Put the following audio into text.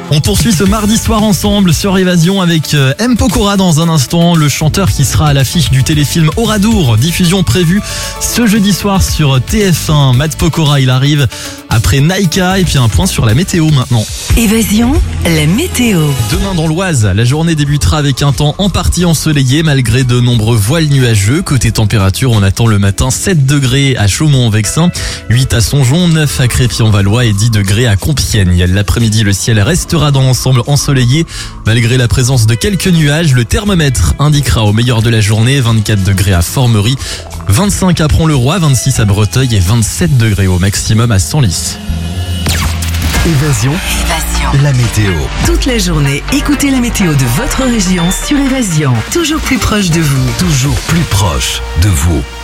On poursuit ce mardi soir ensemble sur Évasion avec M. Pokora dans un instant, le chanteur qui sera à l'affiche du téléfilm Oradour, diffusion prévue ce jeudi soir sur TF1. Matt Pokora, il arrive après Naika et puis un point sur la météo maintenant. Évasion, la météo. Demain dans l'Oise, la journée débutera avec un temps en partie ensoleillé malgré de nombreux voiles nuageux. Côté température, on attend le matin 7 degrés à Chaumont-en-Vexin, 8 à Songeon, 9 à Crépy-en-Valois et 10 degrés à Compiègne. L'après-midi, le ciel restera dans l'ensemble ensoleillé. Malgré la présence de quelques nuages, le thermomètre indiquera au meilleur de la journée 24 degrés à Formerie, 25 à Pont-le-Roi, 26 à Breteuil et 27 degrés au maximum à Senlis. Évasion, la météo. Toute la journée, écoutez la météo de votre région sur Évasion. Toujours plus proche de vous. Toujours plus proche de vous.